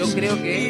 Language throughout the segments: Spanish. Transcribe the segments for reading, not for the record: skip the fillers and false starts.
Yo creo que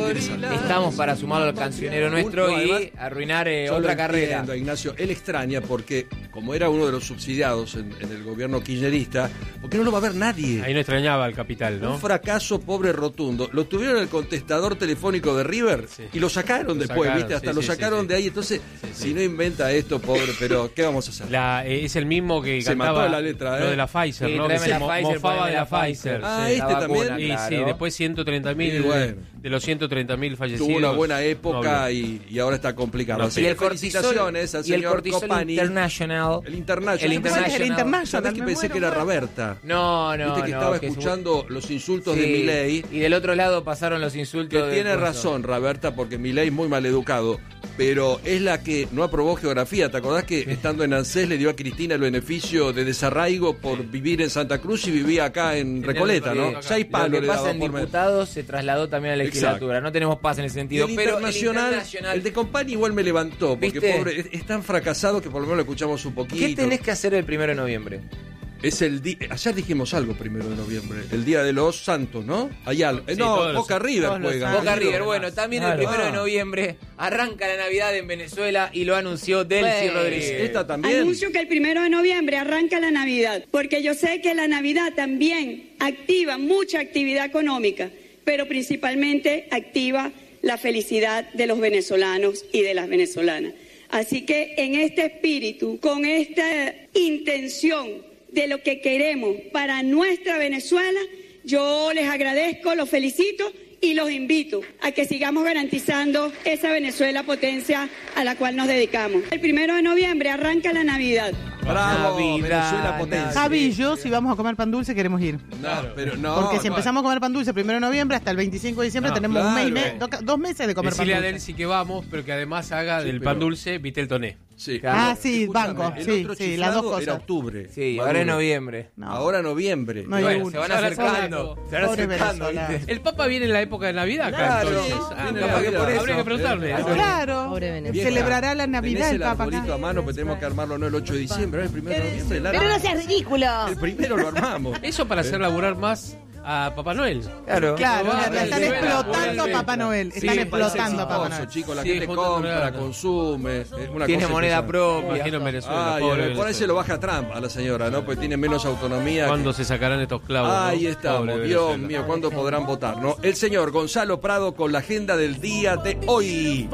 estamos para sumarlo al cancionero nuestro y arruinar otra carrera. Entiendo, Ignacio, él extraña porque, como era uno de los subsidiados en el gobierno kirchnerista, porque no lo va a ver nadie. Ahí no extrañaba el Capital, ¿no? Un fracaso pobre rotundo. Lo tuvieron en el contestador telefónico de River y lo sacaron después, ¿viste? Hasta lo sacaron de ahí. Entonces, si no inventa esto, pobre, pero ¿qué vamos a hacer? Es el mismo que se cantaba mató la letra, lo de la Pfizer, Sí, ¿no? tráeme Que la se Pfizer, mofaba de la tráeme la Pfizer. Ah, sí. este la también. vacuna, Y claro. sí, después 130.000 bueno. de los 130.000 fallecidos. Tuvo una buena época no, y ahora está complicado. No, Así Y que el cortisol, felicitaciones al y el señor cortisol Copani. International. El International. El International. ¿Sabés que pensé que era Raberta? No. Viste que estaba escuchando los insultos de Milei. Y del otro lado pasaron los insultos Que tiene razón, Raberta, porque Milei es muy maleducado. Pero es la que no aprobó geografía. ¿Te acordás que estando en ANSES le dio a Cristina el beneficio de desarraigo por vivir en Santa Cruz y vivía acá en Recoleta, ¿no? 6 palos Lo que le pasa daba en por mes. diputados se trasladó también a la legislatura. No tenemos paz en ese Y sentido. el Pero internacional, el de Company igual me levantó, porque ¿Viste? pobre, es tan fracasado que por lo menos lo escuchamos un poquito. ¿Qué tenés que hacer el 1 de noviembre? Es el día. Ayer dijimos algo 1 de noviembre. El día de los santos, ¿no? Hay algo. Sí, No, todos Boca River juega. Boca River, bueno, también el Claro. 1 de noviembre arranca la Navidad en Venezuela y lo anunció Delcy Rodríguez. Esta también. Anuncio que el 1 de noviembre arranca la Navidad, porque yo sé que la Navidad también activa mucha actividad económica, pero principalmente activa la felicidad de los venezolanos y de las venezolanas. Así que en este espíritu, con esta intención de lo que queremos para nuestra Venezuela, yo les agradezco, los felicito y los invito a que sigamos garantizando esa Venezuela potencia a la cual nos dedicamos. El 1 de noviembre arranca la Navidad. Bravo, Navidad, Venezuela potencia. Javi y yo, si vamos a comer pan dulce, queremos ir. No, pero no. Porque si empezamos a comer pan dulce el 1 de noviembre hasta el 25 de diciembre, No, tenemos claro. un mes y medio, 2 meses de comer Decirle a pan dulce. Delcy que vamos, pero que además haga Sí, del pero- pan dulce Vitel Toné. Sí. Ah, sí, Escúchame, banco, el sí, otro sí, las dos chiflado cosas. era octubre. Sí, Maduro. ahora es noviembre. No. Ahora noviembre. No hay Bueno, uno. se van Ahora acercando. Se van Pobre acercando, Venezuela. ¿viste? El Papa viene en la época de Navidad acá, Claro, entonces. viene Capaz que Navidad. por eso. Habría que preguntarle. Claro, Pobre Venezuela. Vieja, celebrará la Navidad tenés el el Papa arbolito acá. a mano, pero tenemos que armarlo no el 8 de diciembre, el 1 de noviembre. Pero no seas ridículo. El primero lo armamos. Eso para hacer laburar más a Papá Noel. Claro. Claro, Va, están Venezuela, explotando a vuelve. Papá Noel. Sí, Están me Parece explotando a Papá exitoso, Noel. chicos, la Sí, gente junto compra, con la- consume. Es una Tiene cosa moneda impresionante. propia. Imagino en Venezuela. Ay, pobre por ahí Venezuela. se lo baja Trump a la señora, ¿no? Porque tiene menos autonomía. ¿Cuándo se sacarán estos clavos? no? Ahí estamos, Pobre Dios Venezuela. mío, ¿cuándo podrán votar, no? El señor Gonzalo Prado con la agenda del día de hoy.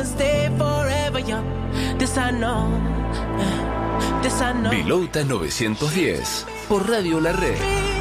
Pilota 910 por Radio La Red.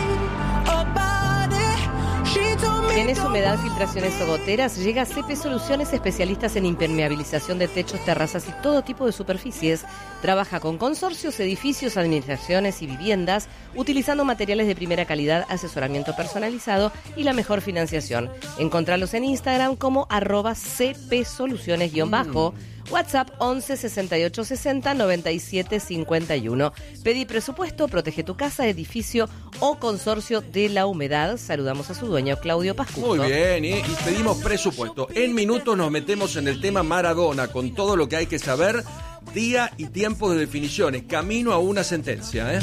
¿Tienes humedad, filtraciones o goteras? Llega a CP Soluciones, especialistas en impermeabilización de techos, terrazas y todo tipo de superficies. Trabaja con consorcios, edificios, administraciones y viviendas, utilizando materiales de primera calidad, asesoramiento personalizado y la mejor financiación. Encontralos en Instagram como @cpsoluciones_. WhatsApp 11 68 60 97 51. Pedí presupuesto, protege tu casa, edificio o consorcio de la humedad. Saludamos a su dueño, Claudio Pascuto. Muy bien, y pedimos presupuesto. En minutos nos metemos en el tema Maradona, con todo lo que hay que saber, día y tiempo de definiciones, camino a una sentencia, ¿eh?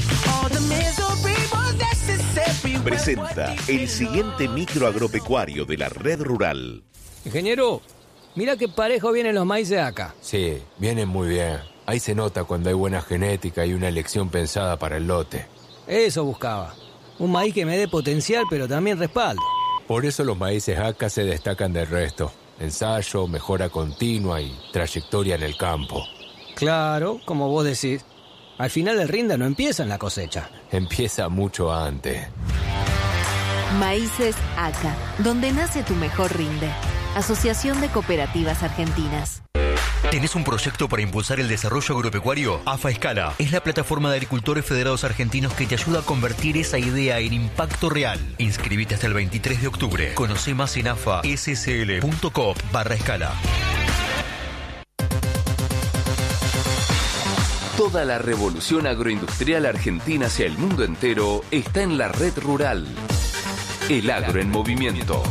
Presenta el siguiente micro agropecuario de la Red Rural. Ingeniero, mira qué parejo vienen los maíces acá. Sí, vienen muy bien. Ahí se nota cuando hay buena genética y una elección pensada para el lote. Eso buscaba. Un maíz que me dé potencial, pero también respaldo. Por eso los maíces acá se destacan del resto. Ensayo, mejora continua y trayectoria en el campo. Claro, como vos decís. Al final el rinda no empieza en la cosecha. Empieza mucho antes. Maíces ACA, donde nace tu mejor rinde. Asociación de Cooperativas Argentinas. ¿Tenés un proyecto para impulsar el desarrollo agropecuario? AFA Escala es la plataforma de agricultores federados argentinos que te ayuda a convertir esa idea en impacto real. Inscribite hasta el 23 de octubre. Conoce más en afassl.coop/escala. Toda la revolución agroindustrial argentina hacia el mundo entero está en la Red Rural. El agro en movimiento.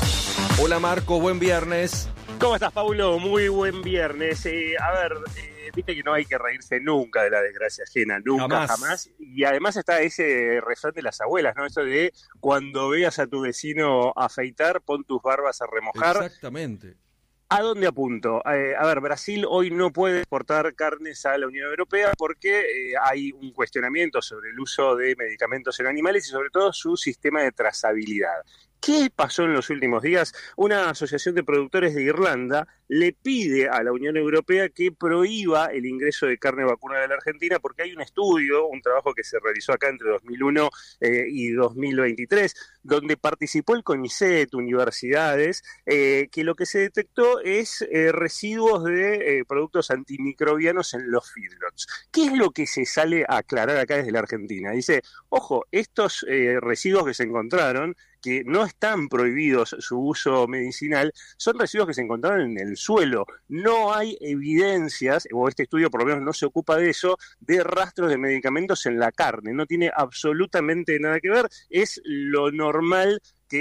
Hola Marco, buen viernes. ¿Cómo estás, Paulo? Muy buen viernes. viste que no hay que reírse nunca de la desgracia ajena, nunca, jamás. Y además está ese refrán de las abuelas, ¿no? Eso de cuando veas a tu vecino afeitar, pon tus barbas a remojar. Exactamente. ¿A dónde apunto? A ver, Brasil hoy no puede exportar carnes a la Unión Europea porque hay un cuestionamiento sobre el uso de medicamentos en animales y sobre todo su sistema de trazabilidad. ¿Qué pasó en los últimos días? Una asociación de productores de Irlanda le pide a la Unión Europea que prohíba el ingreso de carne vacunada a la Argentina porque hay un estudio, un trabajo que se realizó acá entre 2001 y 2023, donde participó el CONICET, universidades, que lo que se detectó es residuos de productos antimicrobianos en los feedlots. ¿Qué es lo que se sale a aclarar acá desde la Argentina? Dice, ojo, estos residuos que se encontraron, que no están prohibidos su uso medicinal, son residuos que se encontraron en el suelo. No hay evidencias, o este estudio por lo menos no se ocupa de eso, de rastros de medicamentos en la carne. No tiene absolutamente nada que ver, es lo normal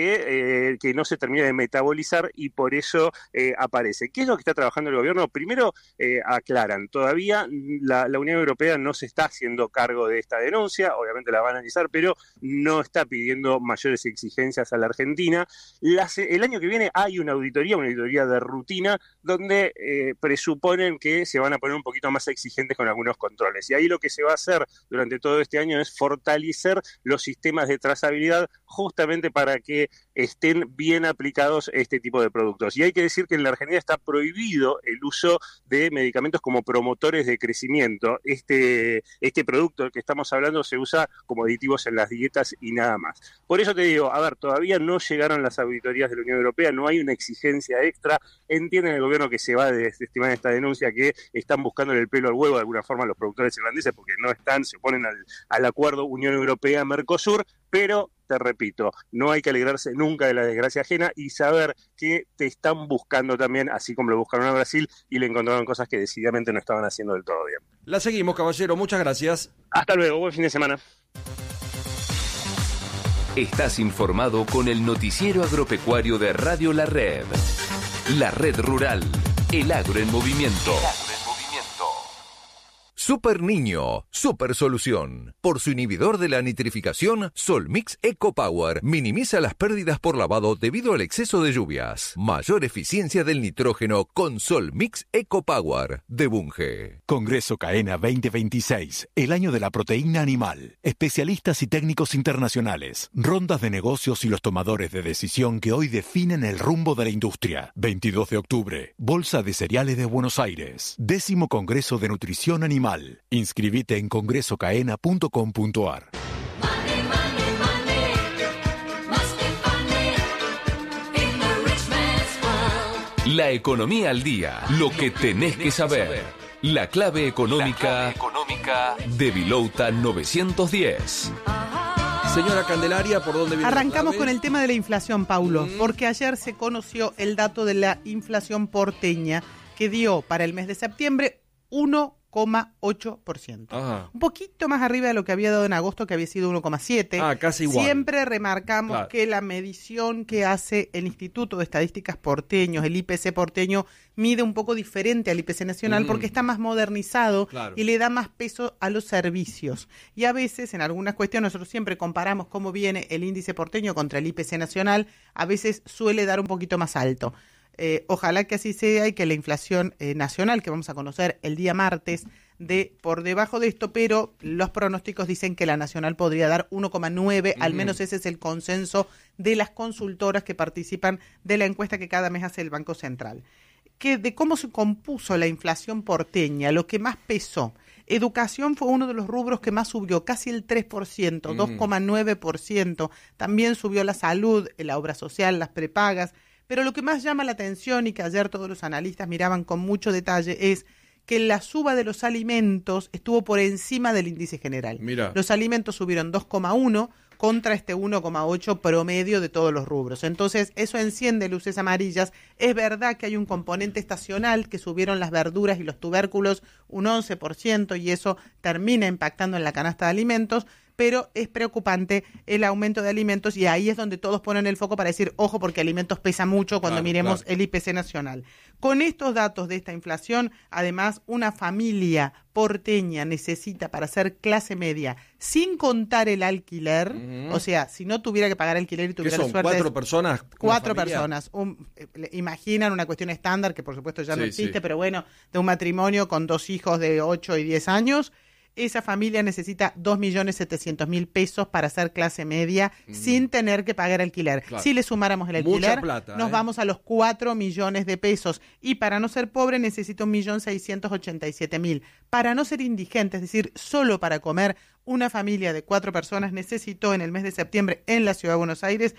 que no se termina de metabolizar y por eso aparece. ¿Qué es lo que está trabajando el gobierno? Primero, aclaran, todavía la Unión Europea no se está haciendo cargo de esta denuncia, obviamente la va a analizar, pero no está pidiendo mayores exigencias a la Argentina. El año que viene hay una auditoría de rutina, donde presuponen que se van a poner un poquito más exigentes con algunos controles. Y ahí lo que se va a hacer durante todo este año es fortalecer los sistemas de trazabilidad justamente para que estén bien aplicados este tipo de productos. Y hay que decir que en la Argentina está prohibido el uso de medicamentos como promotores de crecimiento. Este producto del que estamos hablando se usa como aditivos en las dietas y nada más. Por eso te digo, a ver, todavía no llegaron las auditorías de la Unión Europea, no hay una exigencia extra. Entienden el gobierno que se va a desestimar esta denuncia, que están buscándole el pelo al huevo de alguna forma a los productores irlandeses porque no están, se oponen al acuerdo Unión Europea-Mercosur, pero te repito, no hay que alegrarse nunca de la desgracia ajena y saber que te están buscando también, así como lo buscaron a Brasil y le encontraron cosas que decididamente no estaban haciendo del todo bien. La seguimos, caballero, muchas gracias. Hasta luego, buen fin de semana. Estás informado con el noticiero agropecuario de Radio La Red. La Red Rural, el agro en movimiento. Super Niño, super solución. Por su inhibidor de la nitrificación, Solmix Eco Power minimiza las pérdidas por lavado debido al exceso de lluvias. Mayor eficiencia del nitrógeno con Solmix Eco Power de Bunge. Congreso CAENA 2026, el año de la proteína animal. Especialistas y técnicos internacionales, rondas de negocios y los tomadores de decisión que hoy definen el rumbo de la industria. 22 de octubre, Bolsa de Cereales de Buenos Aires. 10º Congreso de Nutrición Animal. Inscribite en congresocaena.com.ar. La economía al día, lo que tenés que saber. La clave económica de Vilouta 910. Señora Candelaria, ¿por dónde viene? Arrancamos con el tema de la inflación, Paulo, porque ayer se conoció el dato de la inflación porteña que dio para el mes de septiembre 1,8%. Ajá. Un poquito más arriba de lo que había dado en agosto, que había sido 1,7%. Casi igual. Siempre remarcamos que la medición que hace el Instituto de Estadísticas Porteños, el IPC porteño, mide un poco diferente al IPC nacional porque está más modernizado y le da más peso a los servicios. Y a veces, en algunas cuestiones, nosotros siempre comparamos cómo viene el índice porteño contra el IPC nacional, a veces suele dar un poquito más alto. Ojalá que así sea y que la inflación nacional que vamos a conocer el día martes de por debajo de esto, pero los pronósticos dicen que la nacional podría dar 1,9, al menos ese es el consenso de las consultoras que participan de la encuesta que cada mes hace el Banco Central. Que de cómo se compuso la inflación porteña, lo que más pesó. Educación fue uno de los rubros que más subió, casi el 3%, 2,9%. También subió la salud, la obra social, las prepagas. Pero lo que más llama la atención y que ayer todos los analistas miraban con mucho detalle es que la suba de los alimentos estuvo por encima del índice general. Mira. Los alimentos subieron 2,1 contra este 1,8 promedio de todos los rubros. Entonces, eso enciende luces amarillas. Es verdad que hay un componente estacional, que subieron las verduras y los tubérculos un 11%, y eso termina impactando en la canasta de alimentos, pero es preocupante el aumento de alimentos y ahí es donde todos ponen el foco para decir, ojo, porque alimentos pesa mucho cuando miremos el IPC nacional. Con estos datos de esta inflación, además, una familia porteña necesita para ser clase media, sin contar el alquiler, o sea, si no tuviera que pagar alquiler y tuviera la suerte... ¿Cuatro personas? Cuatro personas. Imaginan una cuestión estándar, que por supuesto ya no existe, pero bueno, de un matrimonio con 2 hijos de 8 y 10 años, esa familia necesita 2.700.000 pesos para ser clase media sin tener que pagar alquiler. Claro. Si le sumáramos el alquiler, nos vamos a los 4 millones de pesos. Y para no ser pobre necesita 1.687.000. Para no ser indigente, es decir, solo para comer, una familia de 4 personas necesitó en el mes de septiembre en la Ciudad de Buenos Aires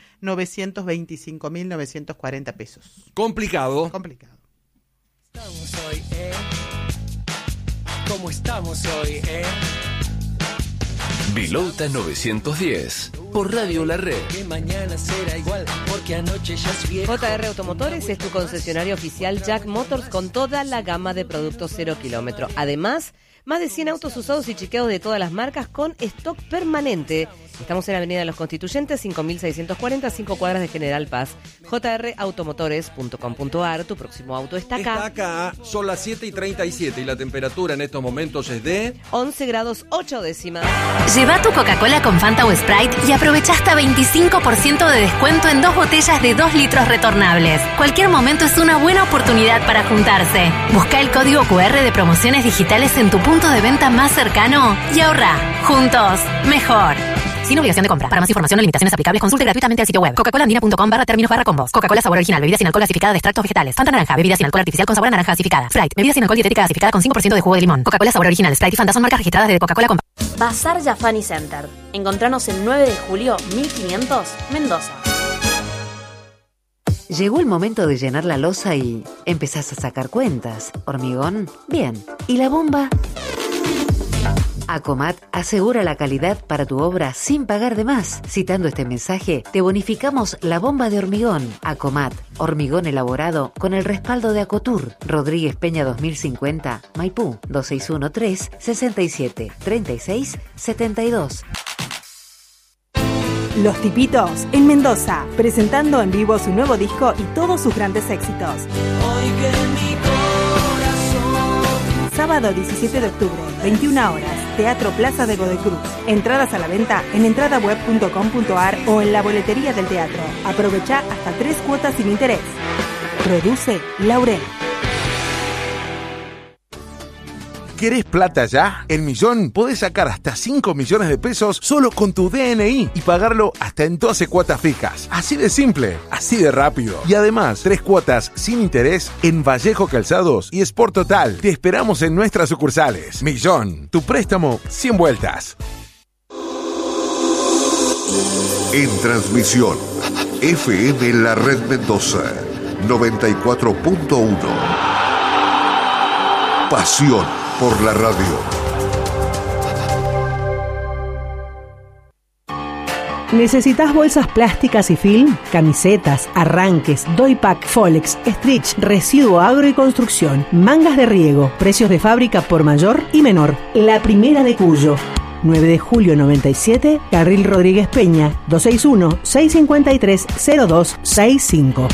925.940 pesos. Complicado. Estamos hoy, ¿Cómo estamos hoy, Vilouta 910, por Radio La Red. Que mañana será igual, porque anoche ya es viejo. JR Automotores es tu concesionario oficial Jack Motors con toda la gama de productos 0 kilómetro. Además, más de 100 autos usados y chequeados de todas las marcas con stock permanente. Estamos en la Avenida de los Constituyentes, 5640, 5 cuadras de General Paz. jrautomotores.com.ar, tu próximo auto está acá. Está acá, son las 7:37 y la temperatura en estos momentos es de 11 grados 8 décimas. Lleva tu Coca-Cola con Fanta o Sprite y aprovecha hasta 25% de descuento en 2 botellas de 2 litros retornables. Cualquier momento es una buena oportunidad para juntarse. Busca el código QR de promociones digitales en tu punto de venta más cercano y ahorra. Juntos, mejor. Sin obligación de compra. Para más información o limitaciones aplicables, consulte gratuitamente el sitio web coca-colaandina.com/términos/combos. Coca-Cola sabor original, bebida sin alcohol gasificada de extractos vegetales. Fanta naranja, bebida sin alcohol artificial con sabor a naranja gasificada. Sprite, bebida sin alcohol dietética gasificada con 5% de jugo de limón. Coca-Cola sabor original, Sprite y Fanta son marcas registradas de Coca-Cola Company. Bazar Jafani Center. Encontranos el 9 de julio 1500, Mendoza. Llegó el momento de llenar la losa y empezás a sacar cuentas. ¿Hormigón? Bien. ¿Y la bomba? Acomat asegura la calidad para tu obra sin pagar de más. Citando este mensaje, te bonificamos la bomba de hormigón. Acomat, hormigón elaborado con el respaldo de Acotur. Rodríguez Peña 2050, Maipú, 2613-673672. Los Tipitos en Mendoza, presentando en vivo su nuevo disco y todos sus grandes éxitos. Hoy que mi corazón. Sábado 17 de octubre, 21 horas, Teatro Plaza de Godoy Cruz. Entradas a la venta en entradaweb.com.ar o en la boletería del teatro. Aprovecha hasta 3 cuotas sin interés. Produce Laurel. ¿Querés plata ya? En Millón podés sacar hasta 5 millones de pesos solo con tu DNI y pagarlo hasta en 12 cuotas fijas. Así de simple, así de rápido. Y además, 3 cuotas sin interés en Vallejo Calzados y Sport Total. Te esperamos en nuestras sucursales. Millón, tu préstamo 100 vueltas. En transmisión, FM La Red Mendoza, 94.1. Pasión por la radio. ¿Necesitas bolsas plásticas y film? Camisetas, arranques, doypack, folex, stretch, residuo agro y construcción, mangas de riego, precios de fábrica por mayor y menor. La primera de Cuyo. 9 de julio 97, Carril Rodríguez Peña, 261-653-0265.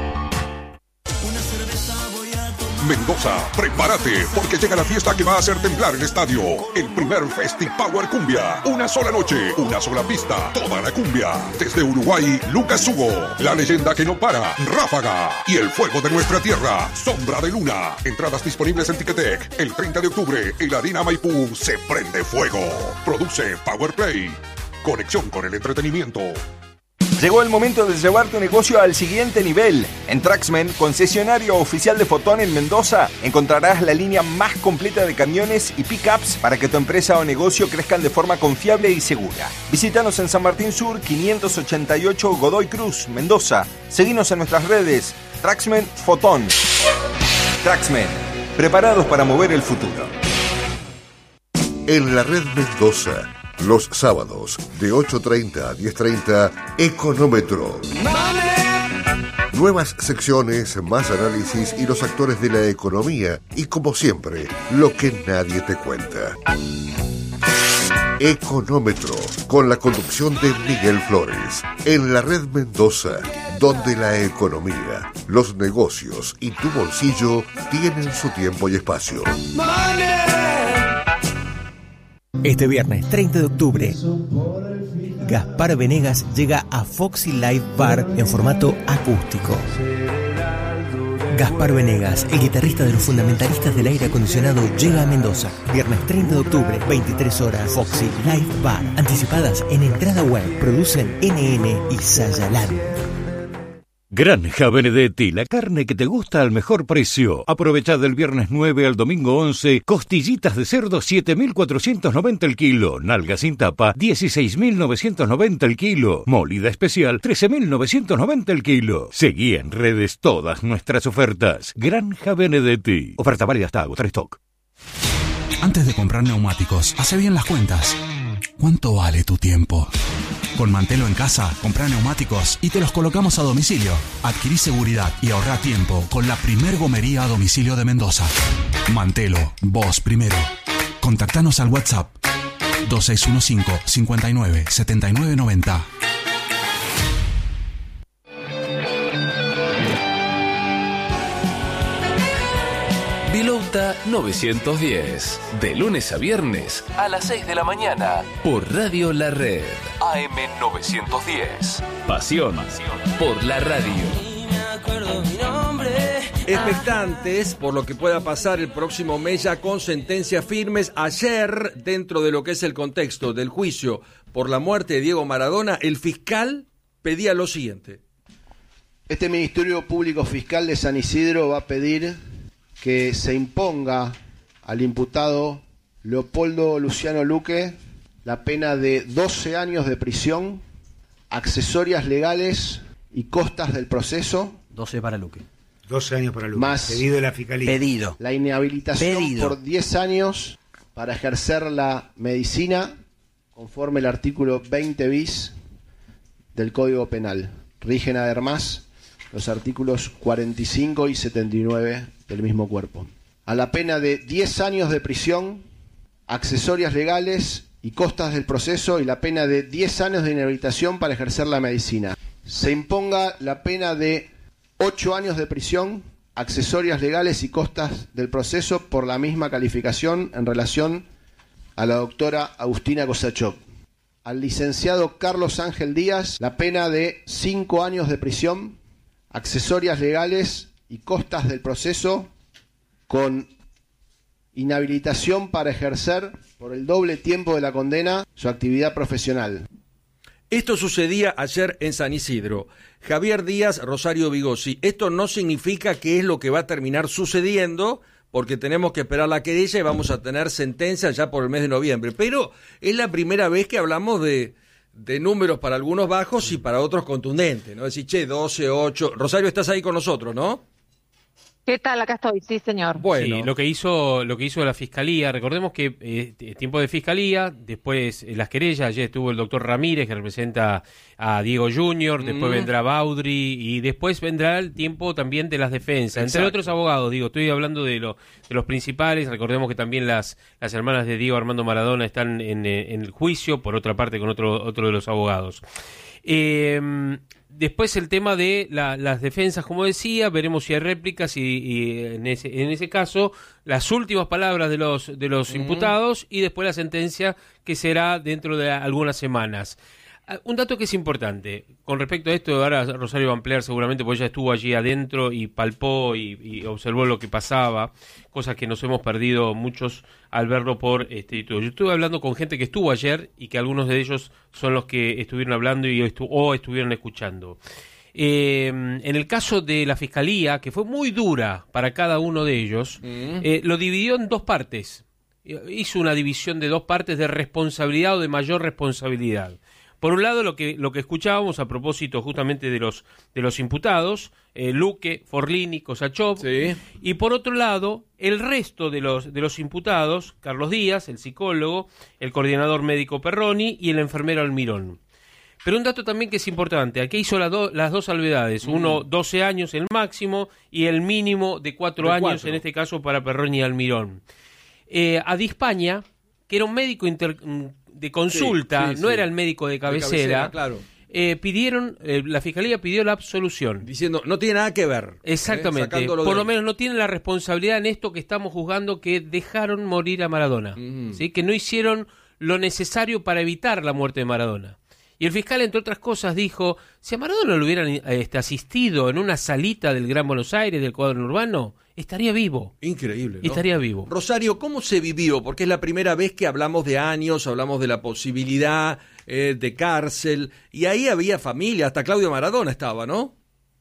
Mendoza, prepárate, porque llega la fiesta que va a hacer temblar el estadio. El primer Festi-Power Cumbia. Una sola noche, una sola pista, toda la cumbia. Desde Uruguay, Lucas Hugo. La leyenda que no para, Ráfaga. Y el fuego de nuestra tierra, Sombra de Luna. Entradas disponibles en Ticketek. El 30 de octubre, el Arena Maipú se prende fuego. Produce Power Play. Conexión con el entretenimiento. Llegó el momento de llevar tu negocio al siguiente nivel. En Traxmen, concesionario oficial de Fotón en Mendoza, encontrarás la línea más completa de camiones y pickups para que tu empresa o negocio crezcan de forma confiable y segura. Visítanos en San Martín Sur, 588 Godoy Cruz, Mendoza. Seguinos en nuestras redes, Traxmen Fotón. Traxmen, preparados para mover el futuro. En la Red Mendoza, los sábados de 8:30 a 10:30, Económetro. Nuevas secciones, más análisis y los actores de la economía. Y como siempre, lo que nadie te cuenta. Económetro, con la conducción de Miguel Flores, en la Red Mendoza, donde la economía, los negocios y tu bolsillo tienen su tiempo y espacio. Este viernes 30 de octubre, Gaspar Venegas llega a Foxy Live Bar en formato acústico. Gaspar Venegas, el guitarrista de los fundamentalistas del aire acondicionado, llega a Mendoza. Viernes 30 de octubre, 23 horas, Foxy Live Bar. Anticipadas en entrada web. Producen NN y Sayalán. Granja Benedetti, la carne que te gusta al mejor precio. Aprovecha del viernes 9 al domingo 11, costillitas de cerdo 7.490 el kilo, nalga sin tapa 16.990 el kilo, molida especial 13.990 el kilo. Seguí en redes todas nuestras ofertas. Granja Benedetti. Oferta válida hasta agotar stock. Antes de comprar neumáticos, hace bien las cuentas. ¿Cuánto vale tu tiempo? Con Mantelo en casa, comprá neumáticos y te los colocamos a domicilio. Adquirí seguridad y ahorrá tiempo con la primer gomería a domicilio de Mendoza. Mantelo, vos primero. Contactanos al WhatsApp 2615 59 79 90. Vilauta 910, de lunes a viernes a las 6 de la mañana, por Radio La Red, AM 910. Pasión por la radio. Expectantes por lo que pueda pasar el próximo mes, ya con sentencias firmes. Ayer, dentro de lo que es el contexto del juicio por la muerte de Diego Maradona, el fiscal pedía lo siguiente. Este Ministerio Público Fiscal de San Isidro va a pedir que se imponga al imputado Leopoldo Luciano Luque la pena de 12 años de prisión, accesorias legales y costas del proceso. 12 para Luque. 12 años para Luque. Más pedido de la Fiscalía. Pedido. La inhabilitación Pedido. por 10 años para ejercer la medicina conforme el artículo 20 bis del Código Penal. Rigen además los artículos 45 y 79 del mismo cuerpo. A la pena de 10 años de prisión, accesorias legales y costas del proceso, y la pena de 10 años de inhabilitación para ejercer la medicina. Se imponga la pena de 8 años de prisión, accesorias legales y costas del proceso por la misma calificación en relación a la doctora Agustina Kosachov. Al licenciado Carlos Ángel Díaz, la pena de 5 años de prisión, accesorias legales y costas del proceso con inhabilitación para ejercer por el doble tiempo de la condena su actividad profesional. Esto sucedía ayer en San Isidro. Javier Díaz, Rosario Vigossi. Esto no significa que es lo que va a terminar sucediendo, porque tenemos que esperar la querella y vamos a tener sentencia ya por el mes de noviembre. Pero es la primera vez que hablamos de números para algunos bajos y para otros contundentes, ¿no? Es decir, 12, 8... Rosario, estás ahí con nosotros, ¿no? ¿Qué tal? Acá estoy, sí, señor. Bueno. Sí, lo que hizo la Fiscalía, recordemos que tiempo de Fiscalía, después las querellas, ayer estuvo el doctor Ramírez, que representa a Diego Junior, después vendrá Baudry, y después vendrá el tiempo también de las defensas, entre otros abogados, estoy hablando de los principales. Recordemos que también las hermanas de Diego Armando Maradona están en el juicio, por otra parte con otro de los abogados. Después el tema de las defensas, como decía, veremos si hay réplicas y en ese caso las últimas palabras de los imputados y después la sentencia, que será dentro de algunas semanas. Un dato que es importante con respecto a esto, ahora Rosario va a ampliar seguramente porque ella estuvo allí adentro y palpó y observó lo que pasaba, cosas que nos hemos perdido muchos al verlo por YouTube. Yo estuve hablando con gente que estuvo ayer y que algunos de ellos son los que estuvieron hablando o estuvieron escuchando. En el caso de la Fiscalía, que fue muy dura para cada uno de ellos, lo dividió en dos partes. Hizo una división de dos partes de responsabilidad o de mayor responsabilidad. Por un lado, lo que escuchábamos a propósito justamente de los imputados, Luque, Forlini, Kosachov, sí. Y por otro lado, el resto de los imputados, Carlos Díaz, el psicólogo, el coordinador médico Perroni y el enfermero Almirón. Pero un dato también que es importante, aquí hizo las dos salvedades, uno 12 años el máximo y el mínimo de 4 años, en este caso para Perroni y Almirón. A Di Spagna, que era un médico de consulta, no era el médico de cabecera, claro. La fiscalía pidió la absolución. Diciendo, no tiene nada que ver. Exactamente. Por lo menos no tienen la responsabilidad en esto que estamos juzgando, que dejaron morir a Maradona. ¿Sí? Que no hicieron lo necesario para evitar la muerte de Maradona. Y el fiscal, entre otras cosas, dijo, si a Maradona lo hubieran asistido en una salita del Gran Buenos Aires, del cuadro urbano, estaría vivo. Increíble, ¿no? Estaría vivo. Rosario, ¿cómo se vivió? Porque es la primera vez que hablamos de años, hablamos de la posibilidad de cárcel, y ahí había familia, hasta Claudio Maradona estaba, ¿no?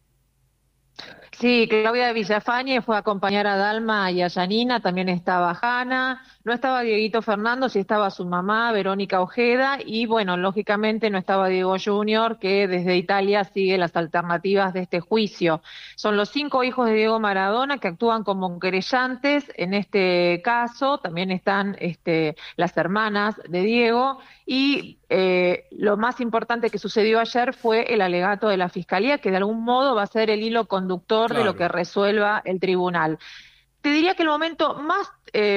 Sí, Claudia de Villafañe fue a acompañar a Dalma y a Yanina, también estaba Hanna, no estaba Dieguito Fernando, sí estaba su mamá, Verónica Ojeda, y bueno, lógicamente no estaba Diego Junior, que desde Italia sigue las alternativas de este juicio. Son los 5 hijos de Diego Maradona que actúan como querellantes en este caso, también están las hermanas de Diego, y lo más importante que sucedió ayer fue el alegato de la Fiscalía, que de algún modo va a ser el hilo conductor de lo que resuelva el tribunal. Te diría que el momento más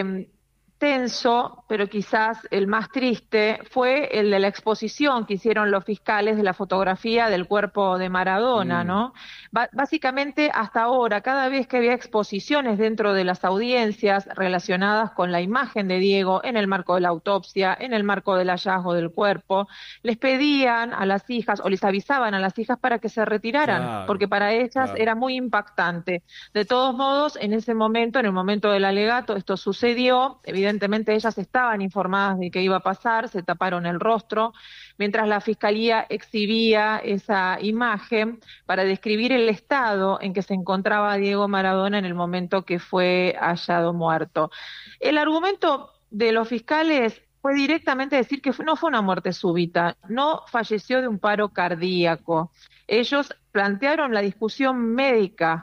tenso, pero quizás el más triste, fue el de la exposición que hicieron los fiscales de la fotografía del cuerpo de Maradona, ¿no? Básicamente, hasta ahora, cada vez que había exposiciones dentro de las audiencias relacionadas con la imagen de Diego en el marco de la autopsia, en el marco del hallazgo del cuerpo, les pedían a las hijas o les avisaban a las hijas para que se retiraran, porque para ellas era muy impactante. De todos modos, en ese momento, en el momento del alegato, esto sucedió. Evidentemente ellas estaban informadas de que iba a pasar, se taparon el rostro, mientras la Fiscalía exhibía esa imagen para describir el estado en que se encontraba Diego Maradona en el momento que fue hallado muerto. El argumento de los fiscales fue directamente decir que no fue una muerte súbita, no falleció de un paro cardíaco. Ellos plantearon la discusión médica,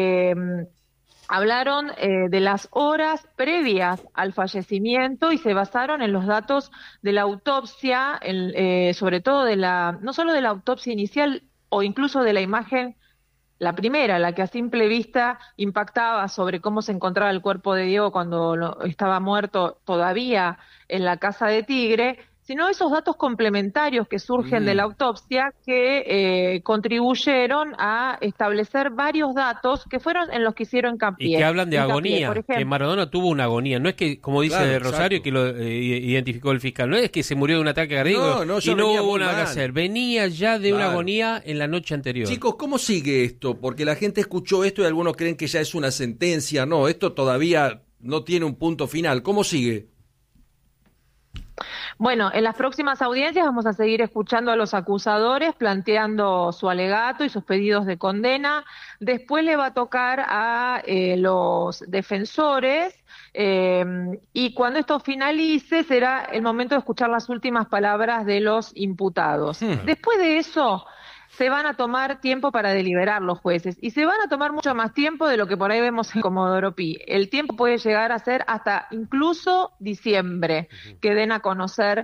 hablaron de las horas previas al fallecimiento y se basaron en los datos de la autopsia, sobre todo no solo de la autopsia inicial o incluso de la imagen, la primera, la que a simple vista impactaba sobre cómo se encontraba el cuerpo de Diego cuando estaba muerto todavía en la Casa de Tigre, sino esos datos complementarios que surgen de la autopsia que contribuyeron a establecer varios datos que fueron en los que hicieron hincapié. Y que hablan de agonía, por ejemplo, que Maradona tuvo una agonía. No es que, como dice Rosario, que lo identificó el fiscal, no es que se murió de un ataque cardíaco y no hubo nada que hacer. Venía ya de una agonía en la noche anterior. Chicos, ¿cómo sigue esto? Porque la gente escuchó esto y algunos creen que ya es una sentencia. No, esto todavía no tiene un punto final. ¿Cómo sigue? Bueno, en las próximas audiencias vamos a seguir escuchando a los acusadores, planteando su alegato y sus pedidos de condena. Después le va a tocar a los defensores y cuando esto finalice será el momento de escuchar las últimas palabras de los imputados. Después de eso se van a tomar tiempo para deliberar los jueces y se van a tomar mucho más tiempo de lo que por ahí vemos en Comodoro Pi. El tiempo puede llegar a ser hasta incluso diciembre que den a conocer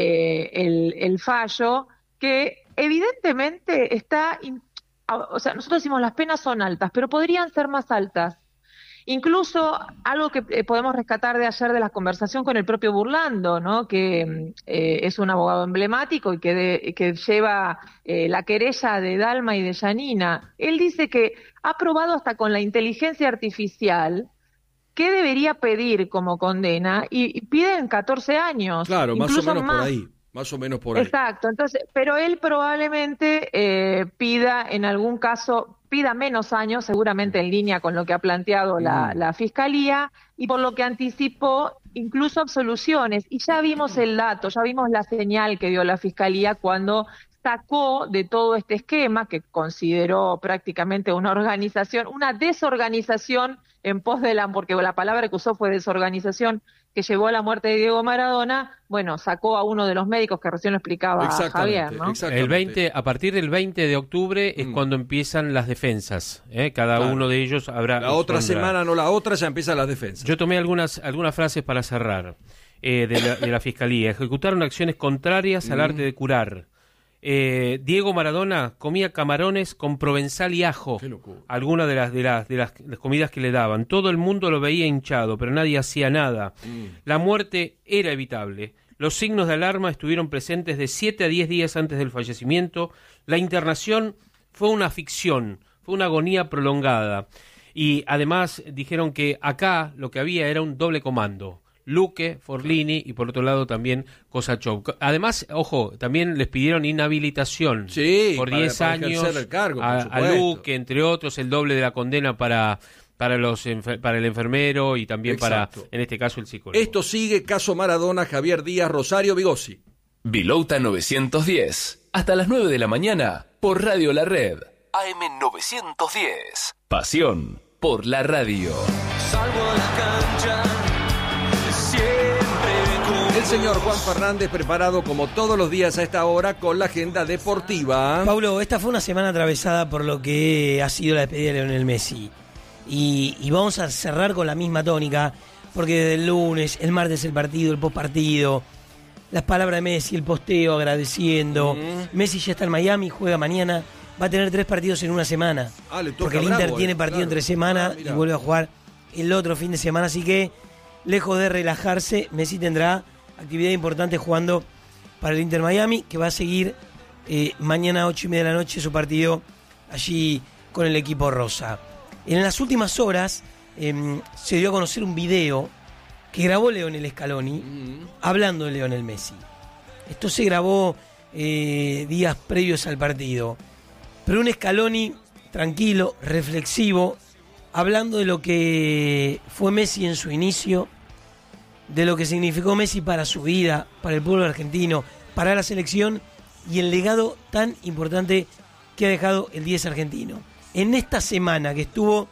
el fallo, que evidentemente está, o sea, nosotros decimos las penas son altas, pero podrían ser más altas. Incluso algo que podemos rescatar de ayer de la conversación con el propio Burlando, ¿no? Que es un abogado emblemático y que lleva la querella de Dalma y de Yanina. Él dice que ha probado hasta con la inteligencia artificial qué debería pedir como condena y piden 14 años. Claro, más o menos por ahí. Más o menos por ahí. Exacto, entonces, pero él probablemente pida en algún caso, pida menos años, seguramente en línea con lo que ha planteado la Fiscalía, y por lo que anticipó incluso absoluciones. Y ya vimos el dato, ya vimos la señal que dio la Fiscalía cuando sacó de todo este esquema, que consideró prácticamente una organización, una desorganización en pos de porque la palabra que usó fue desorganización, que llevó a la muerte de Diego Maradona. Bueno, sacó a uno de los médicos que recién lo explicaba Javier, ¿no? A partir del 20 de octubre es cuando empiezan las defensas. Cada uno de ellos habrá... La otra semana, no la otra, ya empiezan las defensas. Yo tomé algunas frases para cerrar de la Fiscalía. Ejecutaron acciones contrarias al arte de curar. Diego Maradona comía camarones con provenzal y ajo, algunas de las comidas que le daban. Todo el mundo lo veía hinchado, pero nadie hacía nada. La muerte era evitable. Los signos de alarma estuvieron presentes de 7 a 10 días antes del fallecimiento. La internación fue una ficción, fue una agonía prolongada. Y además dijeron que acá lo que había era un doble comando. Luque, Forlini y por otro lado también Kosachov. Además, ojo, también les pidieron inhabilitación por 10 años el cargo, a Luque, entre otros, el doble de la condena para el enfermero y también Exacto. para, en este caso, el psicólogo. Esto sigue caso Maradona, Javier Díaz, Rosario Vigossi. Vilouta 910. Hasta las 9 de la mañana por Radio La Red. AM 910. Pasión por la radio. Salgo a la cancha. El señor Juan Fernández preparado como todos los días a esta hora con la agenda deportiva. Paulo, esta fue una semana atravesada por lo que ha sido la despedida de Lionel Messi. Y vamos a cerrar con la misma tónica, porque desde el lunes, el martes el partido, el postpartido, las palabras de Messi, el posteo agradeciendo. Messi ya está en Miami, juega mañana, va a tener 3 partidos en una semana. Porque el Inter tiene partido entre semana y vuelve a jugar el otro fin de semana, así que lejos de relajarse, Messi tendrá actividad importante jugando para el Inter Miami, que va a seguir mañana a 8:30 de la noche su partido allí con el equipo rosa. En las últimas horas se dio a conocer un video que grabó Lionel Scaloni hablando de Lionel Messi. Esto se grabó días previos al partido, pero un Scaloni tranquilo, reflexivo, hablando de lo que fue Messi en su inicio, de lo que significó Messi para su vida, para el pueblo argentino, para la selección y el legado tan importante que ha dejado el 10 argentino. En esta semana que estuvo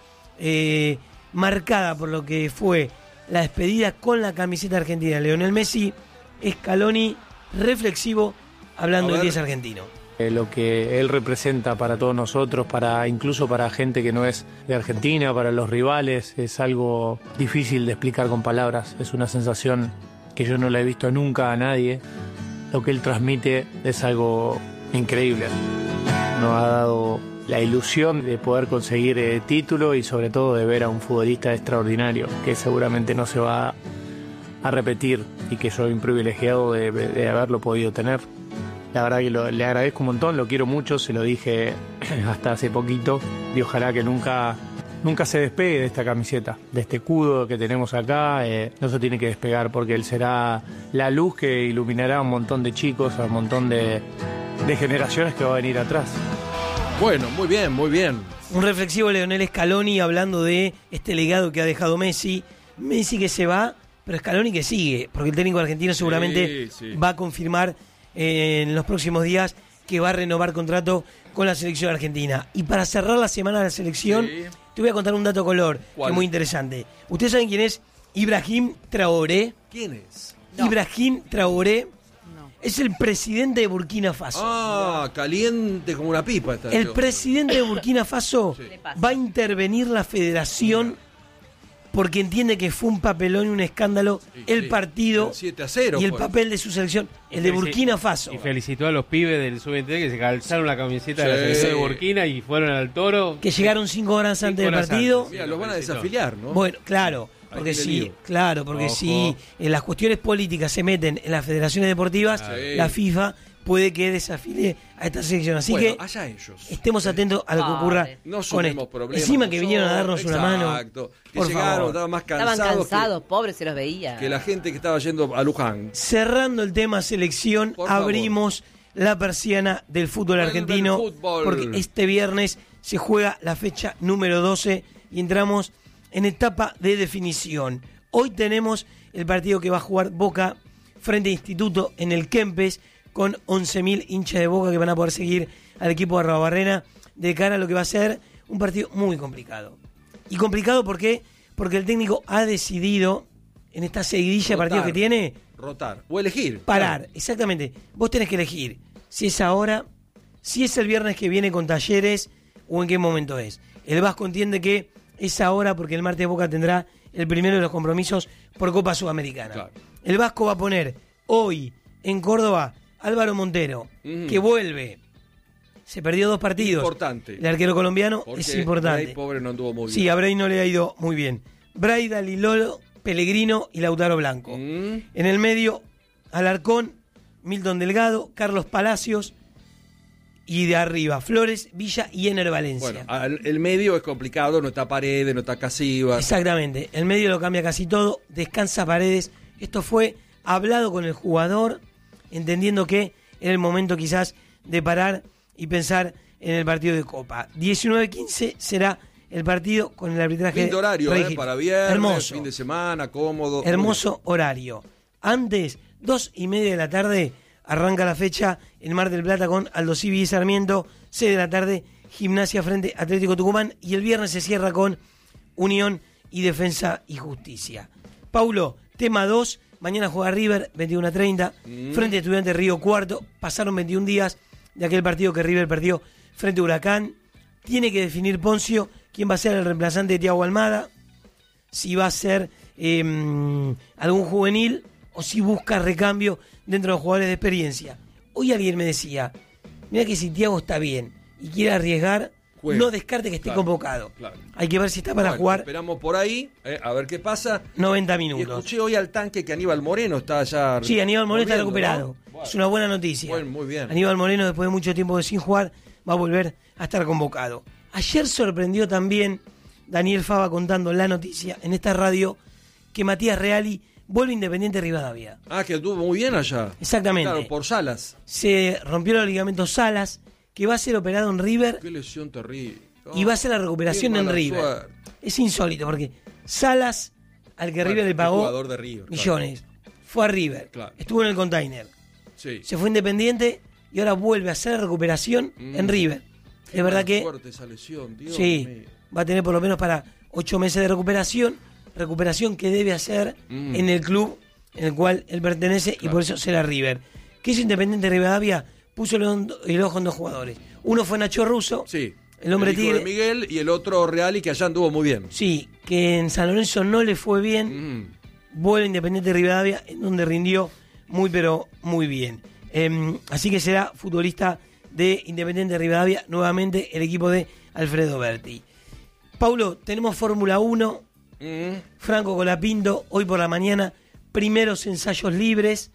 marcada por lo que fue la despedida con la camiseta argentina de Lionel Messi, Scaloni reflexivo hablando del 10 argentino. Lo que él representa para todos nosotros, incluso para gente que no es de Argentina, para los rivales, es algo difícil de explicar con palabras. Es una sensación que yo no la he visto nunca a nadie. Lo que él transmite es algo increíble. Nos ha dado la ilusión de poder conseguir el título y sobre todo de ver a un futbolista extraordinario que seguramente no se va a repetir y que soy un privilegiado de haberlo podido tener. La verdad que le agradezco un montón, lo quiero mucho, se lo dije hasta hace poquito y ojalá que nunca se despegue de esta camiseta, de este escudo que tenemos acá, no se tiene que despegar porque él será la luz que iluminará a un montón de chicos, a un montón de generaciones que va a venir atrás. Bueno, muy bien, muy bien. Un reflexivo Lionel Scaloni hablando de este legado que ha dejado Messi que se va, pero Scaloni que sigue, porque el técnico argentino seguramente va a confirmar en los próximos días que va a renovar contrato con la selección argentina. Y para cerrar la semana de la selección, te voy a contar un dato color que es muy interesante. ¿Ustedes saben quién es Ibrahim Traoré? ¿Quién es? No. Ibrahim Traoré es el presidente de Burkina Faso. Ah, caliente como una pipa. El presidente de Burkina Faso va a intervenir la federación porque entiende que fue un papelón y un escándalo el partido 7-0 y el papel de su selección, el de Burkina Faso. Y felicitó a los pibes del Sub-23 que se calzaron la camiseta de la selección de Burkina y fueron al Toro. Que llegaron 5 horas antes del partido. Mira, los van a desafiliar, ¿no? Bueno, claro, porque si en las cuestiones políticas se meten en las federaciones deportivas, la FIFA puede que desafile a esta selección. Así que allá ellos. Estemos atentos a lo que ocurra con esto. Encima que vinieron a darnos una mano. Que llegaron, estaban más cansados. Estaban cansados, pobres, se los veía. Que la gente que estaba yendo a Luján. Cerrando el tema selección, abrimos la persiana del fútbol argentino. Porque este viernes se juega la fecha número 12 y entramos en etapa de definición. Hoy tenemos el partido que va a jugar Boca frente a Instituto en el Kempes, con 11.000 hinchas de Boca que van a poder seguir al equipo de Arrobarrena de cara a lo que va a ser un partido muy complicado. Y complicado porque el técnico ha decidido, en esta seguidilla de partidos que tiene, rotar o elegir. Parar, exactamente. Vos tenés que elegir si es ahora, si es el viernes que viene con Talleres o en qué momento es. El Vasco entiende que es ahora porque el martes Boca tendrá el primero de los compromisos por Copa Sudamericana. Claro. El Vasco va a poner hoy en Córdoba Álvaro Montero, que vuelve. Se perdió 2 partidos. Importante. El arquero colombiano porque es importante. Bray, pobre, no anduvo muy bien. Sí, a Bray no le ha ido muy bien. Braida, Lilolo, Pellegrino y Lautaro Blanco. En el medio, Alarcón, Milton Delgado, Carlos Palacios y de arriba Flores, Villa y Ener Valencia. Bueno, el medio es complicado, no está Paredes, no está Casivas. Exactamente, el medio lo cambia casi todo, descansa Paredes. Esto fue hablado con el jugador, entendiendo que era el momento quizás de parar y pensar en el partido de Copa. 19:15 será el partido con el arbitraje. Lindo horario, para viernes, hermoso, fin de semana, cómodo. hermoso horario. Antes, 2:30 de la tarde, arranca la fecha en Mar del Plata con Aldo Civi y Sarmiento. 6 de la tarde, Gimnasia frente a Atlético Tucumán. Y el viernes se cierra con Unión y Defensa y Justicia. Paulo, tema 2. Mañana juega River, 21:30. Frente a Estudiantes Río Cuarto. Pasaron 21 días de aquel partido que River perdió frente a Huracán. Tiene que definir Poncio quién va a ser el reemplazante de Thiago Almada. Si va a ser algún juvenil o si busca recambio dentro de los jugadores de experiencia. Hoy alguien me decía, mira que si Thiago está bien y quiere arriesgar, no descarte que esté convocado. Claro. Hay que ver si está para jugar. Esperamos por ahí, a ver qué pasa. 90 minutos. Y escuché hoy al tanque que Aníbal Moreno está ya. Sí, Aníbal Moreno está recuperado. ¿No? Bueno, es una buena noticia. Bueno, muy bien. Aníbal Moreno, después de mucho tiempo sin jugar, va a volver a estar convocado. Ayer sorprendió también Daniel Fava contando la noticia en esta radio que Matías Reali vuelve a Independiente Rivadavia. Ah, que estuvo muy bien allá. Exactamente. Claro, por Salas. Se rompió los ligamentos Salas, que va a ser operado en River. Qué lesión terrible. Y va a ser la recuperación en River. Suerte. Es insólito, porque Salas, al que River le pagó jugador de River, millones, fue a River, estuvo en el container, se fue Independiente y ahora vuelve a hacer la recuperación en River. Qué es verdad que fuerte esa lesión, Dios sí, mío. va a tener por lo menos para 8 meses de recuperación que debe hacer en el club en el cual él pertenece y por eso será River. ¿Qué hizo Independiente Rivadavia? Puso el ojo en dos jugadores. Uno fue Nacho Russo, el hombre hijo tigre. De Miguel, y el otro Reali, que allá anduvo muy bien. Sí, que en San Lorenzo no le fue bien. Vuelve a Independiente Rivadavia, en donde rindió muy, pero muy bien. Así que será futbolista de Independiente Rivadavia, nuevamente el equipo de Alfredo Berti. Paulo, tenemos Fórmula 1. Franco Colapinto, hoy por la mañana, primeros ensayos libres.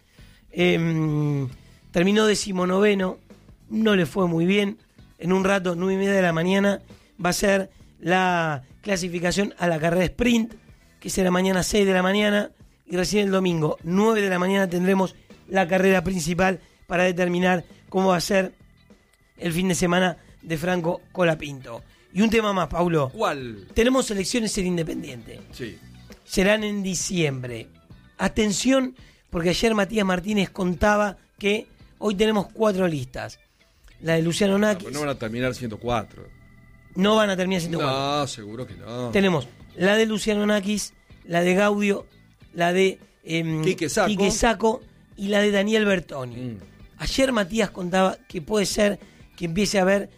Terminó 19º, no le fue muy bien. En un rato, 9:30 de la mañana, va a ser la clasificación a la carrera sprint, que será mañana 6 de la mañana. Y recién el domingo, 9 de la mañana, tendremos la carrera principal para determinar cómo va a ser el fin de semana de Franco Colapinto. Y un tema más, Paulo. ¿Cuál? Tenemos elecciones en Independiente. Sí. Serán en diciembre. Atención, porque ayer Matías Martínez contaba que hoy tenemos 4 listas. La de Luciano Nakis. No van a terminar 104. No van a terminar 104. No, seguro que no. Tenemos la de Luciano Nakis, la de Gaudio, la de Quique Sacco y la de Daniel Bertoni. Ayer Matías contaba que puede ser que empiece a haber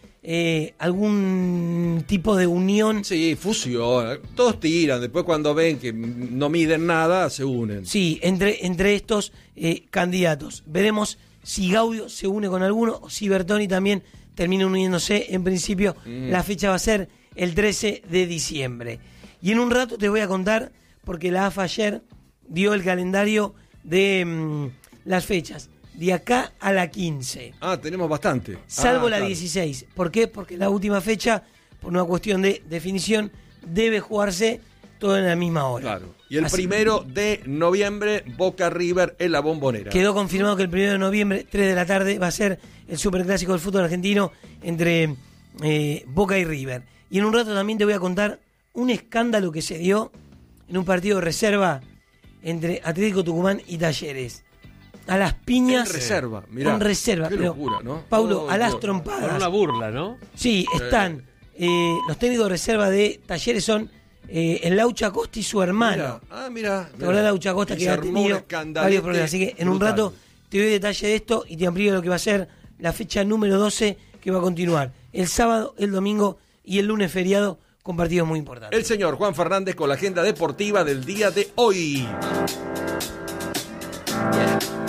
algún tipo de unión. Sí, fusión. Todos tiran. Después cuando ven que no miden nada, se unen. Sí, entre estos candidatos. Veremos si Gaudio se une con alguno o si Bertoni también termina uniéndose. En principio, la fecha va a ser el 13 de diciembre. Y en un rato te voy a contar, porque la AFA ayer dio el calendario de las fechas. De acá a la 15. Ah, tenemos bastante. Salvo la 16. ¿Por qué? Porque la última fecha, por una cuestión de definición, debe jugarse todo en la misma hora. Claro. Y el 1 de noviembre, Boca River en la Bombonera. Quedó confirmado que el 1 de noviembre, 3 de la tarde, va a ser el superclásico del fútbol argentino entre Boca y River. Y en un rato también te voy a contar un escándalo que se dio en un partido de reserva entre Atlético Tucumán y Talleres. A las piñas. En reserva, mirá. Con reserva. Qué pero, locura, ¿no? Paulo, a las trompadas. Con una burla, ¿no? Sí, están. Los técnicos de reserva de Talleres son el Laucha Costa y su hermano. Mira. ¿Te acordás de Laucha Costa que ha tenido varios problemas? Así que en un rato te doy detalle de esto y te amplío lo que va a ser la fecha número 12 que va a continuar. El sábado, el domingo y el lunes feriado con partidos muy importantes. El señor Juan Fernández con la agenda deportiva del día de hoy. Bien.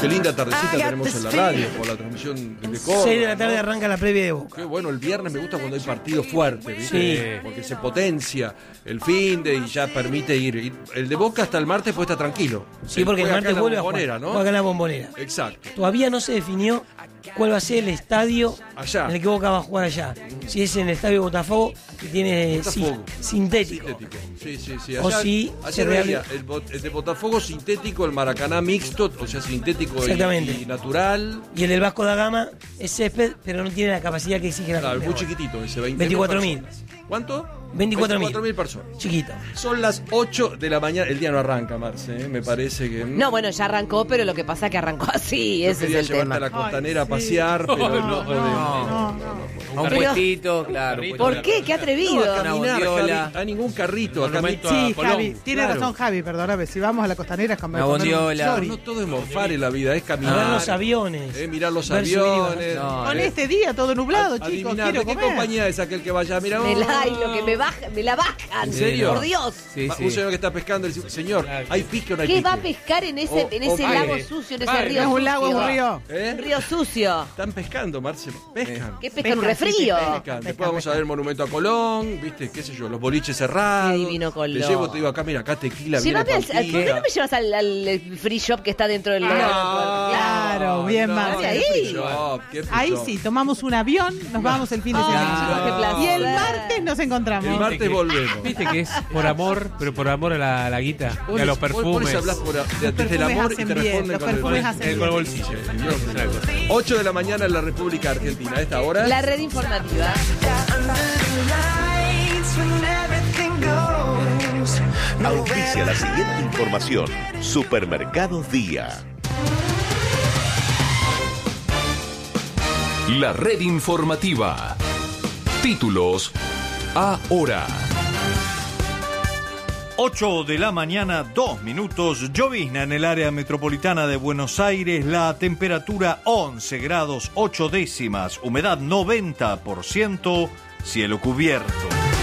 Qué linda tardecita tenemos en la radio por la transmisión de Córdoba. 6 de la tarde arranca la previa de Boca. Qué bueno, el viernes me gusta cuando hay partido fuerte, ¿viste? Sí. Porque se potencia el fin de y ya permite ir. El de Boca hasta el martes pues está tranquilo. Sí, porque el Juega martes acá en vuelve la a jugar. Bombonera, ¿no? Juega acá en la Bombonera. Exacto. Todavía no se definió cuál va a ser el estadio allá en el que Boca va a jugar allá. Si es en el estadio Botafogo, que tiene sintético. Sí. O si se veía el de Botafogo sintético, el Maracaná mixto, o sea, sintético y natural. Y el del Vasco da Gama es césped, pero no tiene la capacidad que exige la Claro, Conmebol. muy chiquitito, ese 24.000. ¿Cuánto? 24.000 personas. Chiquito. Son las 8 de la mañana. El día no arranca, Marce, me parece que... No, bueno, ya arrancó, pero lo que pasa es que arrancó así, ese es el tema. A la costanera a pasear, pero no podemos. Un puestito, claro. ¿Por qué? ¡Qué atrevido! No, a caminar, Javi, a ningún carrito. Sí, Javi, tiene razón Javi, perdóname. Si vamos a la costanera es una bondiola. No todo es morfar en la vida, es caminar. Mirar los aviones. Mirar los aviones. Con este día todo nublado, chicos, quiero ¿de qué comer? compañía es aquel que vaya? Mira, lo que me bajan. ¿En serio? Por Dios. Un señor que está pescando, dice, señor, ¿hay pique o no hay pique? ¿Qué va a pescar en ese lago sucio, en ese río sucio? Es un lago, es un río. Un río sucio. Están pescando, Marce, pescan. ¿Qué pescan? ¿Un refrío? Después vamos a ver el monumento a Colón, viste, qué sé yo, los boliches cerrados. Qué divino Colón. Te llevo, te digo, acá, mira, acá tequila. Llévame ¿por qué no me llevas al free shop que está dentro del Claro, bien más. Ahí sí, tomamos un avión, nos vamos el fin de semana. Y el martes nos encontramos. El martes volvemos. Viste que es por amor, pero por amor a la guita y a los perfumes. Hablas desde el amor y te responden con el bolsillo. 8 de la mañana en la República Argentina. A esta hora. La red informativa. Auspicia la siguiente información. Supermercados Día. La red informativa. Títulos ahora. 8 de la mañana, 2 minutos, llovizna en el área metropolitana de Buenos Aires, la temperatura 11 grados 8 décimas, humedad 90%, cielo cubierto.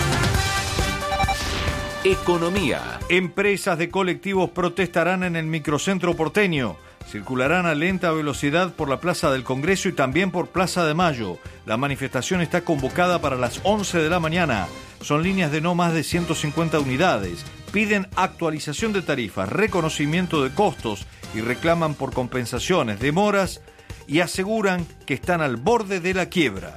Economía. Empresas de colectivos protestarán en el microcentro porteño. Circularán a lenta velocidad por la Plaza del Congreso y también por Plaza de Mayo. La manifestación está convocada para las 11 de la mañana. Son líneas de no más de 150 unidades. Piden actualización de tarifas, reconocimiento de costos y reclaman por compensaciones, demoras y aseguran que están al borde de la quiebra.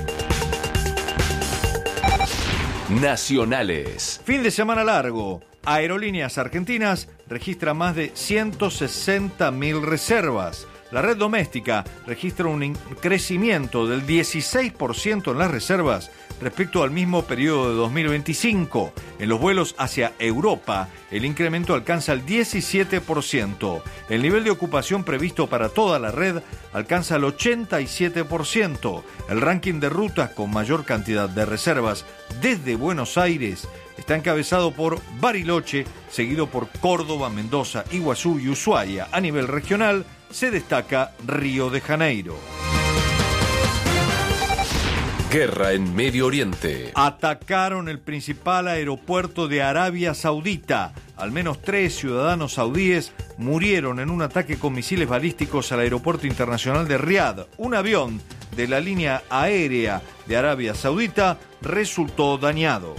Nacionales. Fin de semana largo. Aerolíneas Argentinas registra más de 160.000 reservas. La red doméstica registra un crecimiento del 16% en las reservas respecto al mismo periodo de 2025. En los vuelos hacia Europa, el incremento alcanza el 17%. El nivel de ocupación previsto para toda la red alcanza el 87%. El ranking de rutas con mayor cantidad de reservas desde Buenos Aires está encabezado por Bariloche, seguido por Córdoba, Mendoza, Iguazú y Ushuaia. A nivel regional se destaca Río de Janeiro. Guerra en Medio Oriente. Atacaron el principal aeropuerto de Arabia Saudita. Al menos 3 ciudadanos saudíes murieron en un ataque con misiles balísticos al aeropuerto internacional de Riad. Un avión de la línea aérea de Arabia Saudita resultó dañado.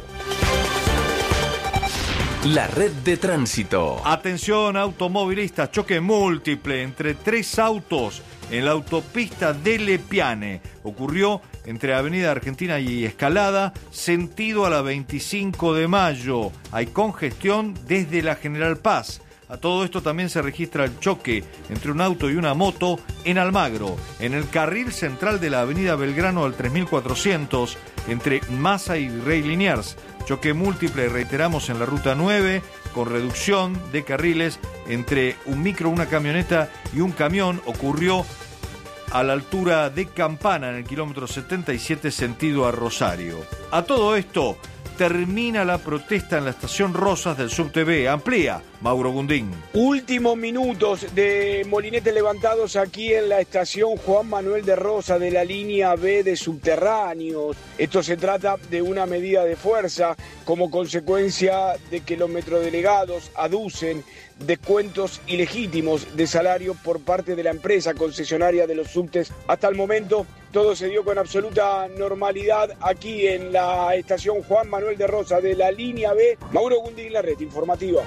La red de tránsito. Atención automovilistas, choque múltiple entre 3 autos en la autopista de Lepiane. Ocurrió entre Avenida Argentina y Escalada, sentido a la 25 de mayo. Hay congestión desde la General Paz. A todo esto también se registra el choque entre un auto y una moto en Almagro, en el carril central de la Avenida Belgrano al 3400, entre Massa y Rey Liniers. Choque múltiple, reiteramos, en la ruta 9, con reducción de carriles entre un micro, una camioneta y un camión. Ocurrió a la altura de Campana, en el kilómetro 77, sentido a Rosario. A todo esto, termina la protesta en la estación Rosas del Subte B. Amplía Mauro Gundín. Últimos minutos de molinetes levantados aquí en la estación Juan Manuel de Rosas de la línea B de subterráneos. Esto se trata de una medida de fuerza como consecuencia de que los metrodelegados aducen descuentos ilegítimos de salario por parte de la empresa concesionaria de los subtes. Hasta el momento todo se dio con absoluta normalidad aquí en la estación Juan Manuel de Rosas de la línea B. Mauro Gundín, la red informativa.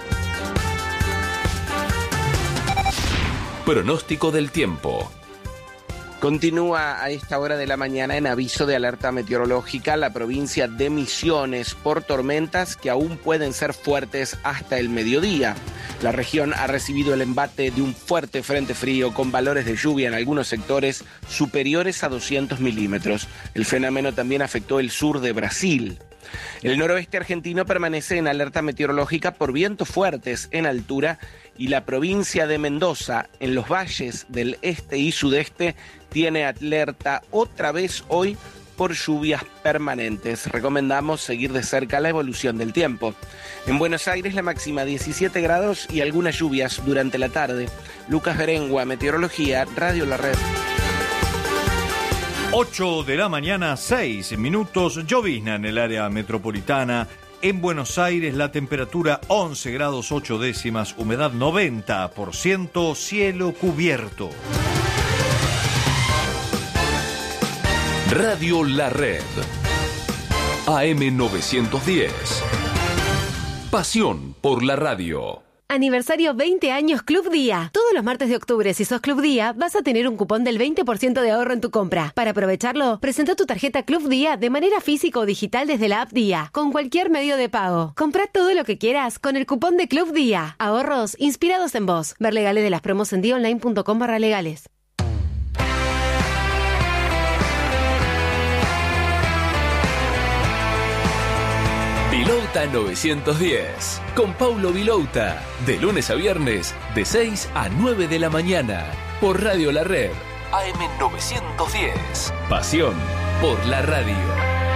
Pronóstico del tiempo. Continúa a esta hora de la mañana en aviso de alerta meteorológica la provincia de Misiones por tormentas que aún pueden ser fuertes hasta el mediodía. La región ha recibido el embate de un fuerte frente frío con valores de lluvia en algunos sectores superiores a 200 milímetros. El fenómeno también afectó el sur de Brasil. El noroeste argentino permanece en alerta meteorológica por vientos fuertes en altura y la provincia de Mendoza, en los valles del este y sudeste, tiene alerta otra vez hoy por lluvias permanentes. Recomendamos seguir de cerca la evolución del tiempo. En Buenos Aires la máxima 17 grados y algunas lluvias durante la tarde. Lucas Berengua, Meteorología, Radio La Red. 8 de la mañana, 6 minutos, llovizna en el área metropolitana. En Buenos Aires la temperatura 11 grados 8 décimas, humedad 90%, cielo cubierto. Radio La Red. AM 910. Pasión por la radio. Aniversario 20 años Club Día. Todos los martes de octubre, si sos Club Día, vas a tener un cupón del 20% de ahorro en tu compra. Para aprovecharlo, presenta tu tarjeta Club Día de manera física o digital desde la app Día, con cualquier medio de pago. Comprá todo lo que quieras con el cupón de Club Día. Ahorros inspirados en vos. Ver legales de las promos en diaonline.com/legales. Vilouta 910, con Paulo Vilouta, de lunes a viernes, de 6 a 9 de la mañana, por Radio La Red, AM 910. Pasión por la radio.